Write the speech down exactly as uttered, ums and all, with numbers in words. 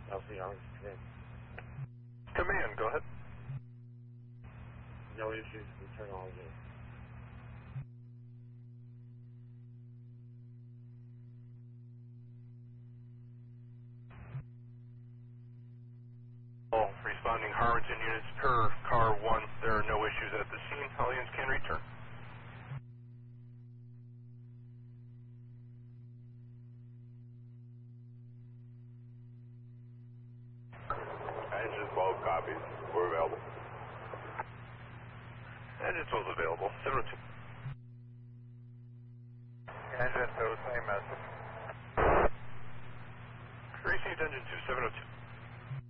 Alpha Orange Command. Command, go ahead. No issues, return all units. All responding Harrington units per car one. There are no issues at the scene. All units can return. Engine twelve copies. We're available. Engine twelve available. seven oh two. Engine two, same message. Received engine two, seven oh two.